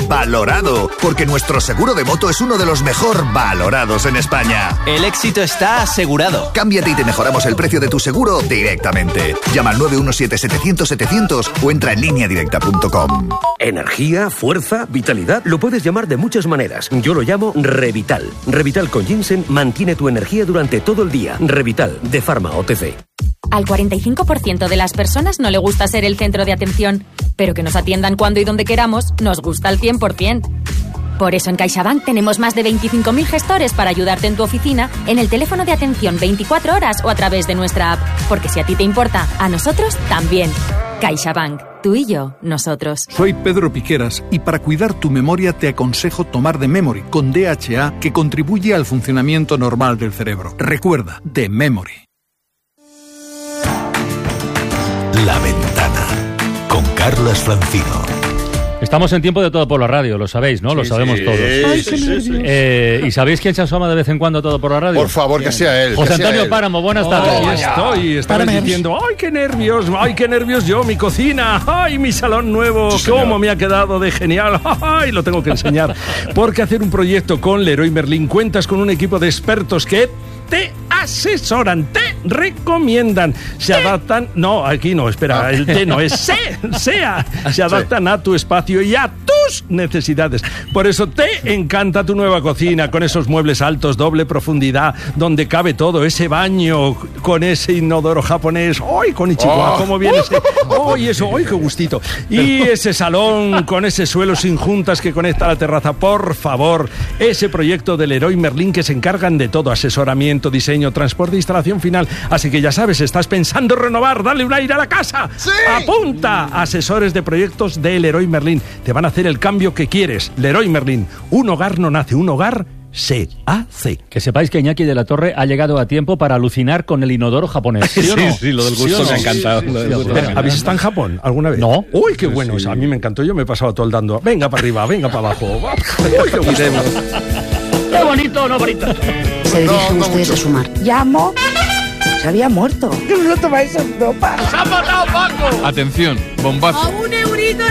valorado, porque nuestro seguro de moto es uno de los mejor valorados en España. El éxito está asegurado. Cámbiate y te mejoramos el precio de tu seguro directamente. Llama al 917-700-700 o entra en lineadirecta.com. Energía, fuerza, vitalidad, lo puedes llamar de muchas maneras. Yo lo llamo Revital. Revital con ginseng mantiene tu energía durante todo el día. Revital, de Pharma OTC. Al 45% de las personas no le gusta ser el centro de atención, pero que nos atiendan cuando y donde queramos nos gusta al 100%. Por eso en CaixaBank tenemos más de 25.000 gestores para ayudarte en tu oficina, en el teléfono de atención 24 horas o a través de nuestra app. Porque si a ti te importa, a nosotros también. CaixaBank. Tú y yo, nosotros. Soy Pedro Piqueras y para cuidar tu memoria te aconsejo tomar The Memory con DHA, que contribuye al funcionamiento normal del cerebro. Recuerda, The Memory. La Ventana, con Carlas Francino. Estamos en tiempo de Todo por la Radio, lo sabéis, ¿no? Lo sabemos todos. Ay, qué ¿Y sabéis quién se asoma de vez en cuando a Todo por la Radio? Por favor, que sea él. José Antonio Páramo, buenas tardes. Estabas diciendo, ¡ay, qué nervios yo, mi cocina! ¡Ay, mi salón nuevo! Sí, ¡cómo me ha quedado de genial! ¡Ay, lo tengo que enseñar! Porque hacer un proyecto con Leroy Merlin cuentas con un equipo de expertos que te asesoran, te recomiendan, se adaptan... No, aquí no, espera, el T no es SEA. Se adaptan a tu espacio y a tus necesidades. Por eso te encanta tu nueva cocina, con esos muebles altos, doble profundidad, donde cabe todo, ese baño con ese inodoro japonés. ¡Ay, con Ichiwa! ¿Cómo viene ese? ¡Ay, eso! ¡Ay, qué gustito! Y ese salón con ese suelo sin juntas que conecta a la terraza. Por favor, ese proyecto del Leroy Merlin que se encargan de todo, asesoramiento, diseño, transporte e instalación final. Así que ya sabes, estás pensando renovar, darle un aire a la casa. ¡Sí! ¡Apunta! Asesores de proyectos de Leroy Merlin. Te van a hacer el cambio que quieres. Leroy Merlin. Un hogar no nace, un hogar se hace. Que sepáis que Iñaki de la Torre ha llegado a tiempo para alucinar con el inodoro japonés. ¿Sí o no? Sí, lo del gusto me ha encantado. ¿Habéis estado en Japón alguna vez? No. Uy, qué bueno. O sea, a mí me encantó. Yo me he pasado todo el dando. Venga para arriba, venga para abajo. Uy, qué gusto. ¡Qué bonito, no bonito! Se dirigen ustedes a sumar. Llamo. Se había muerto. ¿No tomáis Europa? ¡Se ha matado Paco! Atención, bombazo. ¡A un euro!